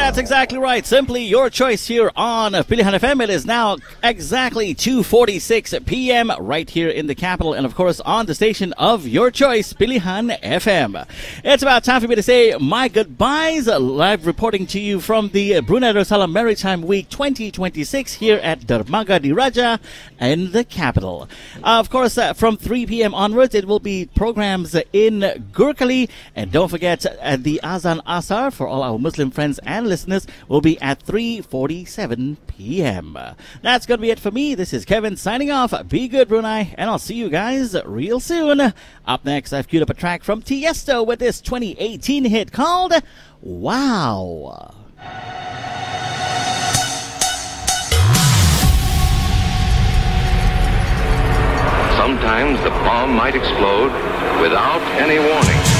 That's exactly right. Simply your choice here on Pilihan FM. It is now exactly 2:46 p.m. right here in the capital, and of course on the station of your choice, Pilihan FM. It's about time for me to say my goodbyes. Live reporting to you from the Brunei Darussalam Maritime Week 2026 here at Dermaga Diraja in the capital. Of course, from 3 p.m. onwards, it will be programs in Gurkhali, and don't forget the Azan Asar for all our Muslim friends and listeners will be at 3:47 p.m. That's going to be it for me. This is Kevin signing off. Be good, Brunei, and I'll see you guys real soon. Up next, I've queued up a track from Tiesto with this 2018 hit called Wow. Sometimes the bomb might explode without any warning.